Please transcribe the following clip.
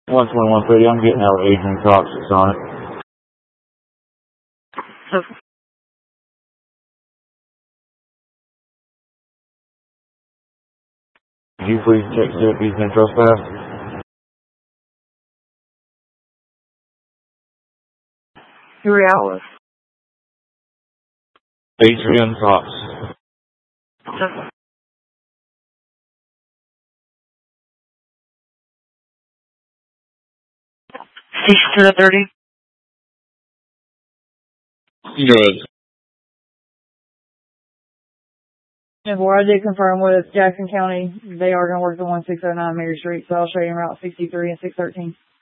121 City, I'm getting out Adrian Cox that's on it. Could you please check to see if he's been trespassed? Who are you out with? Adrian Cox. Station 230. Good. And before I did confirm with Jackson County, they are going to work the 1609 Mary Street, so I'll show you Route 63 and 613.